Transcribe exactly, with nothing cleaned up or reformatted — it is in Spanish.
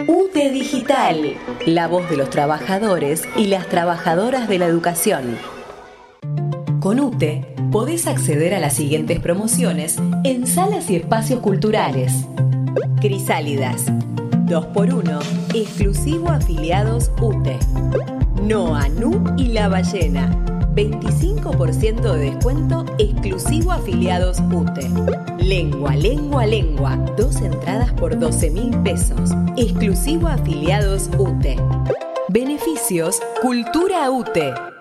U T E Digital, la voz de los trabajadores y las trabajadoras de la educación. Con U T E podés acceder a las siguientes promociones en salas y espacios culturales. Crisálidas, dos por uno, exclusivo afiliados U T E. Noa, Nu y La Ballena, veinticinco por ciento de descuento exclusivo afiliados U T E. Lengua, Lengua, Lengua, dos entradas por doce mil pesos, exclusivo afiliados U T E. Beneficios Cultura U T E.